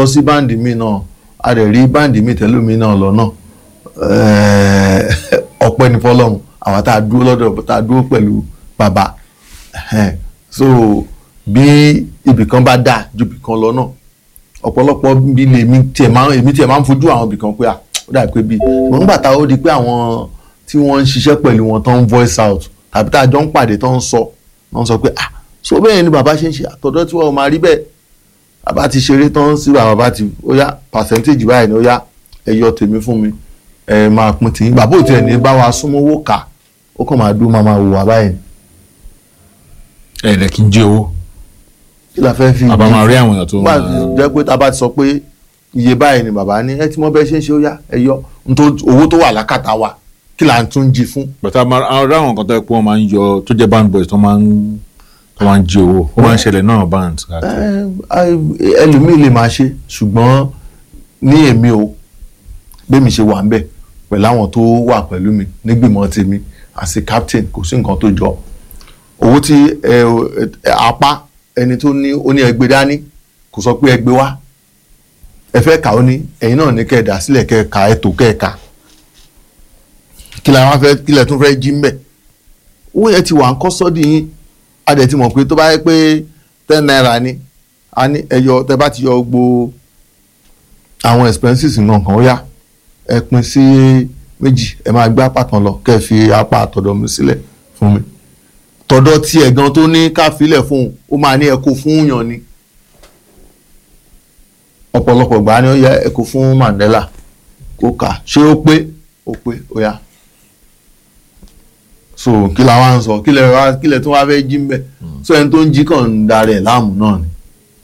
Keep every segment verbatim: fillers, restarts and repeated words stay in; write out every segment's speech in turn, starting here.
lọ sí báǹdì mi náà a rẹ̀ rí báǹdì mi tẹ́lómi náà lọ́nà ọpẹ́ ní fọlọ́run àwọn tá a dúró lọ́dọ̀ tá a dúró pẹ̀lú bàbá so bí ibìkan bá dáa ju ibìkan lọ náà ọ̀pọ̀lọpọ̀ bí lèmi tiẹ̀ máa èmi tiẹ̀ máa ń fojú àwọn ibìkan pé à ó dà pé bí wọ́n gbà tá ó di pé àwọn tí wọ́n ń ṣiṣẹ́ pẹ̀lú wọn tó ń voice out tàbí tá a jọ ń pàdé tó ń sọ wọ́n sọ pé ah so bẹ́ẹ̀ ni bàbá ṣe ń ṣe àtọ̀dọ̀ tí wọ́n máa rí bẹ́ẹ̀ bàbá ti ṣeré tán sí bàbá ti ó yá percentage báyìí ni ó yá ẹ yọ tèmi fún mi ẹ máa pín tì í bàbá òtí ẹ̀ ní bá wa súnmọ́ owó kà ó kàn máa dún máa máa wò wá báyìí. ẹ ẹ̀ kí n jẹ́ owó. kí la fẹ́ fi bàbá máa rí àwọn èèyàn tó máa jẹ́ pé tá a bá ti sọ pé iye báyìí ni bàbá ní ẹ tí mo bẹ́ẹ̀ ṣe ń ṣe ó yá ẹ yọ owó tó wà lákàtà wa kí là ń tún jí fún. bàtà ara àwọn kan tó yẹ pé wọ́n máa ń yọ tó jẹ́ band boys tó máa ń tó máa ń jí owó ó máa ń ṣẹlẹ̀ náà band. ẹlòmíì lè máa ṣe ṣùgbọ́n ní èmi o bẹ́ẹ̀ mi ṣe wà ń bẹ̀ pẹ̀lú àwọn tó wà pẹ̀lú mi nígbìmọ̀ tèmi àti captain kò sí nǹkan tó jọ owó tí apá ẹni tó ní ó ní ẹgbẹ́ dání kò sọ pé ẹgbẹ́ wá ẹ fẹ́ kà ó ní ẹ̀yin náà ní kẹ́ẹ̀dá sílẹ̀ kẹ́ẹ̀ka ẹ̀tọ́ kẹ́ẹ̀ka kí la wá fẹ́ kí lẹ tún fẹ́ jí ń bẹ̀ owó yẹn ti wà ń kọ́ sọ́dí yín a dẹ̀ ti mọ̀ pé tó bá yẹ pé ten naira ni a ní ẹyọ tẹ bá ti yọ gbogbo àwọn expenses náà kan ó yá ẹ pín sí méjì ẹ máa gbé apá kan lọ kẹ́ ẹ fi apá àtọ̀dọ̀ mi sílẹ̀ fún mi tọ̀dọ̀ tí ẹ̀gan tó ní ká filẹ̀ fún un ó máa ní ẹ̀kọ́ fún yàn ni ọ̀pọ̀lọpọ̀ gbà ni ó yẹ ẹ̀kọ́ fún Mandela kó kà ṣé ó pé ó pé ó yá so kí la wá ń sọ kí lẹ wá kí lẹ tún wá fẹ́ jí mbẹ so ẹni tó ń jí kàn ń darẹ̀ láàmú náà ni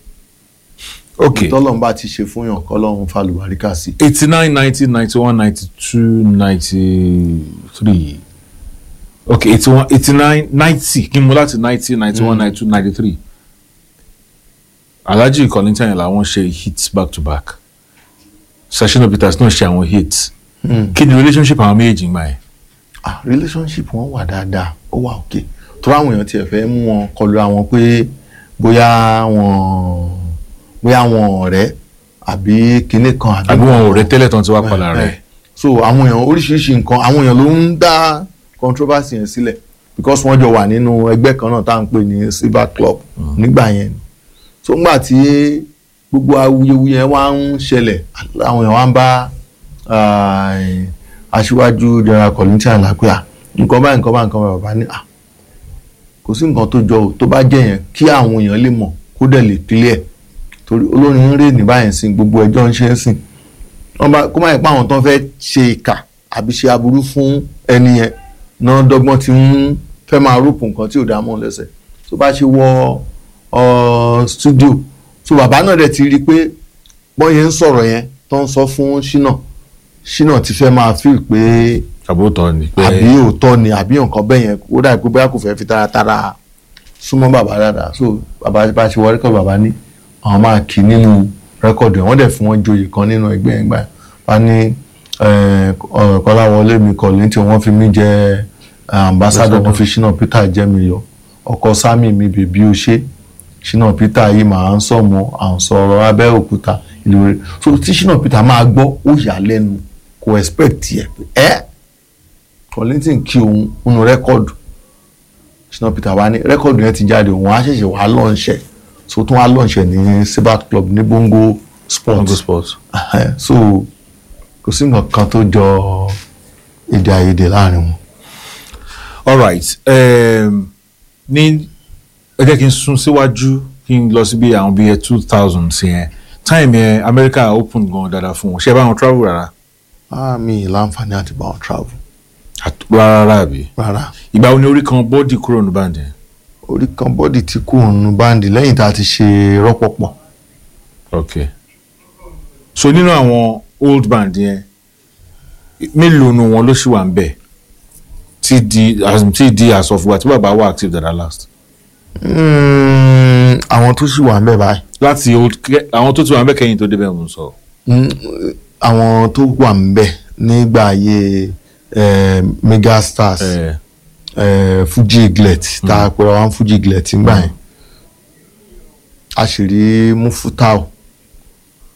ok tọ́lọ́run bá ti ṣe fún yàn kọ́lọ́run falùbáríkà sí. eighty nine ninety ninety one ninety two ninety three ok eighty one eighty nine ninety kí n mú láti ninety ninety one ninety two ninety three Alhaji Kollington làwọn ṣe hits back to back Shina Peters náà ṣe àwọn hits kí ni relationship àwọn méjèèjì ń gbà yẹn. ah relationship wọn wà dáadáa ó wà òkè tó àwọn èèyàn tiẹ̀ fẹ́ mú wọn kọlu àwọn pé bóyá wọn bóyá wọn ọ̀rẹ́ àbí kinní kan àbí wọn ọ̀rẹ́ tẹ́lẹ̀ tán ti wá padà rẹ̀. so àwọn èèyàn oríṣiríṣi nǹkan àwọn èèyàn ló ń dá controversy yẹn sílẹ̀ because wọ́n jọ wà nínú ẹgbẹ́ kan náà tá à ń pè ní Silver Club nígbà yẹn so ńgbà tí gbogbo awuyewuye yẹn wá ń ṣẹlẹ̀ àwọn èèyàn wá ń bá aṣíwájú General Kollington lápẹ́à nǹkan báyìí nǹkan báyìí nǹkan báyìí bàbá ní à kò sí nǹkan tó jọ tó bá jẹ́ yẹn kí àwọn èèyàn lè mọ̀ kó dẹ̀ lè clear torí olórin ń rè ní báyìí sìn gbogbo ẹjọ́ ń ṣe é sìn wọ́n bá kó má yẹ pé àwọn tó ń fẹ́ ṣe ìkà àbí ṣe aburú fún ẹni yẹn náà dọ́gbọ́n ti ń fẹ́ máa rúpù nǹkan tí ò dá mọ́ lẹ́sẹ̀ tó bá ṣe wọ studio so bàbá náà dẹ̀ ti rí i pé wọ́n yẹn ń sọ̀rọ̀ yẹn tó ń sọ fún Shina Shina ti fẹ́ máa feel pé àbí òótọ́ ni pé àbí òótọ́ ni àbí nǹkan bẹ́ẹ̀ yẹn ó dà pé bóyá kò fẹ́ fi taratara súnmọ́ bàbá dáadáa so bàbá bá ṣe wọ rẹ́kọ̀dù bàbá ní àwọn máa kì í nínú rẹ́kọ̀dù yẹn wọ́n dẹ̀ fún wọn joyè kan nínú ẹgbẹ́ yẹn gbà wá ní Kọ́láwọlé mi Kollington wọ́n fi mí jẹ ambassador wọ́n fi Shina Peter jẹ́ mi yọ ọkọ Sammy mi bèbí ó ṣe Shina Peter yìí máa ń sọ̀mọ́ à ń sọ̀rọ̀ Abẹ́òkúta ìlú rẹ̀ so tí Shina Peter máa gbọ́ ó yà lẹ́nu kò expect yẹ ẹ́ Kollington kí òun nínú rẹ́kọ̀dù Shina Peter wá ní rẹ́kọ̀dù yẹn ti jáde òun á ṣẹ̀ṣẹ̀ wá lọ́ọ̀ṣẹ̀ so tún wá lọ́ọ̀ṣẹ̀ ní Silver Club ní Bongo Sport Bongo Sport so kò sí nǹkan kan tó jọ èdè àìyedè láàrin wọn. all right um, ní ẹ jẹ́ kí n sún síwájú kí n lọ síbi àwọn bíi two thousand yẹn time yẹn America open gan dáadáa fún wọn ṣé bá wọn travel rárá. ah mi láǹfààní àti bá wọn travel. rárá rárá àbí. rárá. ìgbà wo ni orí kan bọ́ọ̀dì kúrò ní báńdì. orí kan bọ́ọ̀dì ti kúrò ní báńdì lẹ́yìn tá a ti ṣe rọ́pọ̀pọ̀. ok so nínú àwọn old band yẹn mélòó nu wọn ló ṣì wà ń bẹ̀ tí di tí di àsọfúnwa tí bàbá wà active dada last. àwọn tó ṣì wà ń bẹ̀ báyìí. láti àwọn tó ti wà ń bẹ̀ kẹ́yìn tó débẹ̀ ń sọ. àwọn tó wà ń bẹ̀ nígbà ayé megastars Fuji Iglet tá a pẹ̀lú àwọn Fuji Iglet ńgbà yẹn a sì rí Mufutau